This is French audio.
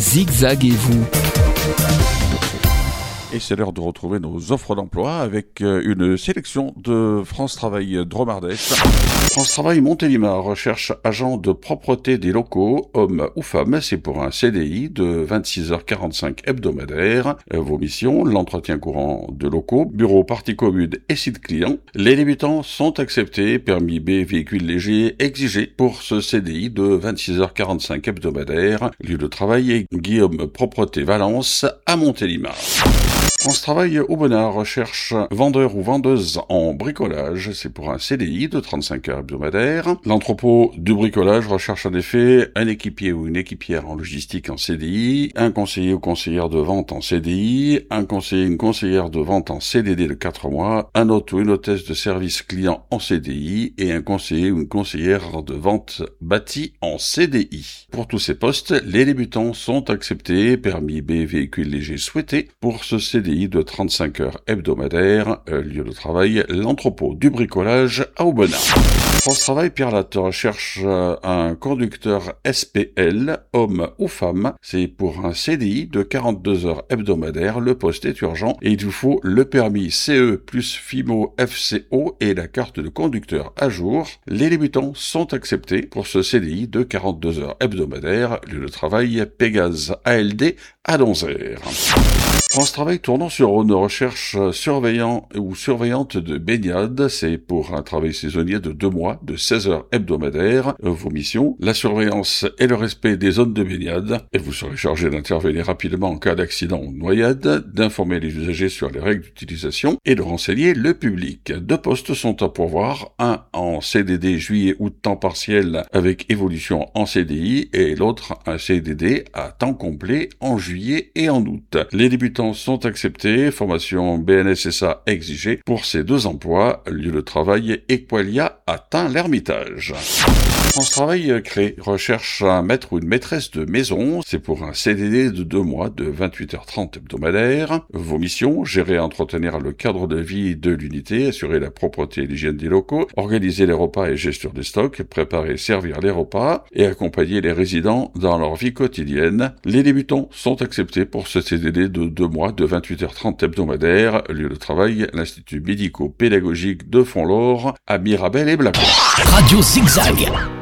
Zigzaguez-vous. Et c'est l'heure de retrouver nos offres d'emploi avec une sélection de France Travail Dromardèche. France Travail Montélimar recherche agent de propreté des locaux, homme ou femme. C'est pour un CDI de 26h45 hebdomadaire. Vos missions, l'entretien courant de locaux, bureau, partie commune et site client. Les débutants sont acceptés, permis B, véhicule léger exigé pour ce CDI de 26h45 hebdomadaire. Lieu de travail est Guillaume Propreté Valence à Montélimar. France Travail Aubenas recherche vendeur ou vendeuse en bricolage. C'est pour un CDI de 35 heures hebdomadaires. L'entrepôt du bricolage recherche en effet un équipier ou une équipière en logistique en CDI, un conseiller ou conseillère de vente en CDI, un conseiller ou une conseillère de vente en CDD de 4 mois, un hôte ou une hôtesse de service client en CDI et un conseiller ou une conseillère de vente bâti en CDI. Pour tous ces postes, les débutants sont acceptés, permis B, véhicule léger souhaité pour ce CDI de 35 heures hebdomadaires, lieu de travail, l'entrepôt du bricolage à Aubenas. France Travail Pierre Latte recherche un conducteur SPL, homme ou femme. C'est pour un CDI de 42 heures hebdomadaires. Le poste est urgent et il vous faut le permis CE plus FIMO FCO et la carte de conducteur à jour. Les débutants sont acceptés pour ce CDI de 42 heures hebdomadaires. Lieu de travail Pégase ALD à Donzère. France Travail Tournon-sur-Rhône recherche surveillant ou surveillante de baignade. C'est pour un travail saisonnier de 2 mois, de 16 heures hebdomadaires. Vos missions, la surveillance et le respect des zones de baignade. Et vous serez chargé d'intervenir rapidement en cas d'accident ou de noyade, d'informer les usagers sur les règles d'utilisation et de renseigner le public. 2 postes sont à pourvoir, un en CDD juillet-août temps partiel avec évolution en CDI et l'autre un CDD à temps complet en juillet et en août. Les débutants sont acceptés, formation BNSSA exigée pour ces 2 emplois, lieu de travail Equalia à Tain-l'Hermitage. France Travail crée, recherche un maître ou une maîtresse de maison, c'est pour un CDD de 2 mois de 28h30 hebdomadaires. Vos missions, gérer et entretenir le cadre de vie de l'unité, assurer la propreté et l'hygiène des locaux, organiser les repas et gestion des stocks, préparer et servir les repas et accompagner les résidents dans leur vie quotidienne. Les débutants sont acceptés pour ce CDD de 2 mois de 28h30 hebdomadaires, lieu de travail, l'Institut médico-pédagogique de Fontlore à Mirabel et Blancos. Radio Zigzag.